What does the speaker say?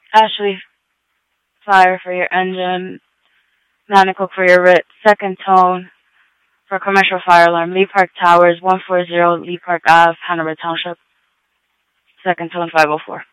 Ashley Fire for your engine. Manicook for your writ. Second tone for commercial fire alarm. Lee Park Towers, 140 Lee Park Ave, Hanover Township. Second tone 504.